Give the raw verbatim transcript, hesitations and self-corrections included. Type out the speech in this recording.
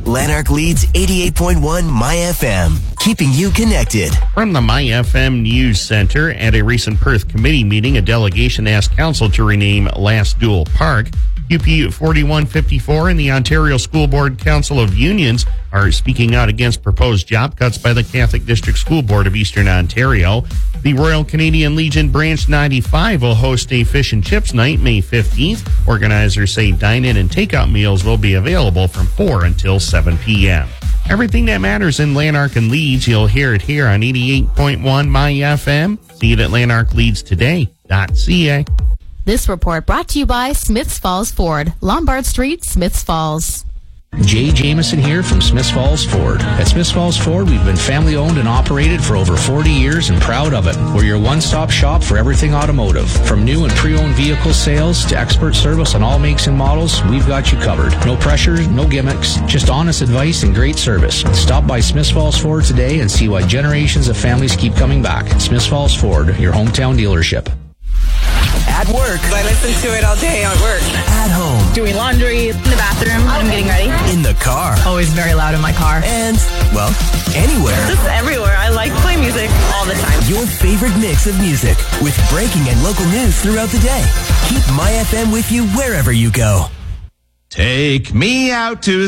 Lanark leads eighty-eight point one My F M, keeping you connected. From the My F M News Center, at a recent Perth committee meeting, a delegation asked council to rename Last Duel Park. U P forty-one fifty-four and the Ontario School Board Council of Unions are speaking out against proposed job cuts by the Catholic District School Board of Eastern Ontario. The Royal Canadian Legion Branch ninety-five will host a fish and chips night May fifteenth. Organizers say dine-in and takeout meals will be available from four until seven p.m. Everything that matters in Lanark and Leeds, you'll hear it here on eighty-eight point one My F M. See it at lanark leeds today dot c a. This report brought to you by Smiths Falls Ford, Lombard Street, Smiths Falls. Jay Jameson here from Smiths Falls Ford. At Smiths Falls Ford, we've been family owned and operated for over forty years and proud of it. We're your one-stop shop for everything automotive. From new and pre-owned vehicle sales to expert service on all makes and models, we've got you covered. No pressure, no gimmicks, just honest advice and great service. Stop by Smiths Falls Ford today and see why generations of families keep coming back. Smiths Falls Ford, your hometown dealership. At work. I listen to it all day at work. At home. Doing laundry, in the bathroom, when I'm getting ready. In the car. Always very loud in my car. And, well, anywhere. Just everywhere. I like playing music all the time. Your favorite mix of music with breaking and local news throughout the day. Keep My F M with you wherever you go. Take me out to